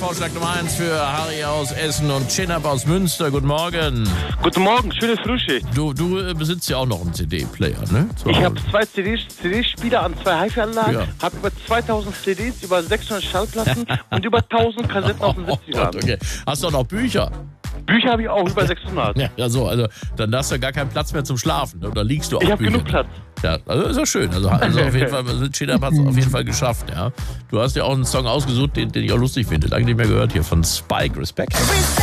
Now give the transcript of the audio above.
Vorschlag Nummer 1 für Harry aus Essen und Chinab aus Münster. Guten Morgen. Guten Morgen, schöne Frühschicht. Du besitzt ja auch noch einen CD-Player, ne? Ich habe 2 CD-Spieler an 2 HiFi-Anlagen, habe über 2000 CDs, über 600 Schallplatten und über 1000 Kassetten aus den 70ern. Okay. Hast du auch noch Bücher? Bücher habe ich auch, über 600. Ja, so, also dann hast du ja gar keinen Platz mehr zum Schlafen, ne? Oder liegst du auf Ich habe Büchern? genug Platz. Ja, also ist ja schön. Also auf jeden Fall, Chinab hat es auf jeden Fall geschafft, ja. Du hast ja auch einen Song ausgesucht, den ich auch lustig finde. Lange nicht mehr gehört hier von Spike. Respekt.